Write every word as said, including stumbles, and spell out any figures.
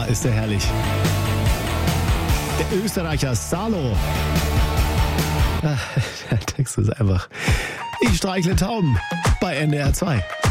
ist der herrlich. Der Österreicher Salo. Ach, der Text ist einfach: Ich streichle Tauben bei N D R zwei.